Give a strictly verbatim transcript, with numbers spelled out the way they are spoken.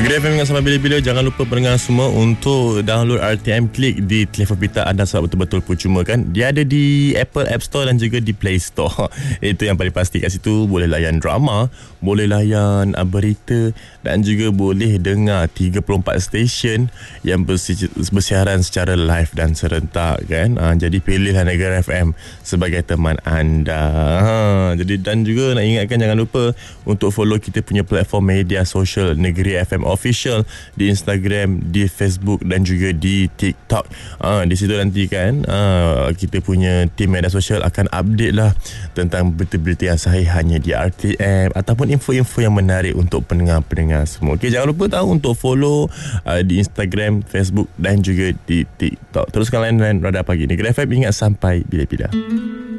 Negeri F M ingat sampai bila-bila. Jangan lupa pendengar semua untuk download R T M Click di telefon pintar anda sebab betul-betul percuma kan. Dia ada di Apple App Store dan juga di Play Store. Itu yang paling pasti. Kat situ boleh layan drama, boleh layan uh, berita dan juga boleh dengar tiga puluh empat stesen yang bersi- bersiaran secara live dan serentak kan. Uh, jadi pilihlah Negeri F M sebagai teman anda. Ha, jadi dan juga nak ingatkan jangan lupa untuk follow kita punya platform media sosial Negeri F M Official di Instagram, di Facebook dan juga di TikTok. Ah, di situ nanti kan ah, kita punya tim media sosial akan update lah tentang berita-berita yang sahih hanya di R T M ataupun info-info yang menarik untuk pendengar-pendengar semua. Okey, jangan lupa tahu untuk follow ah, di Instagram, Facebook dan juga di TikTok. Teruskan lain-lain Radar Pagi Negeri F M. Ingat sampai bila-bila.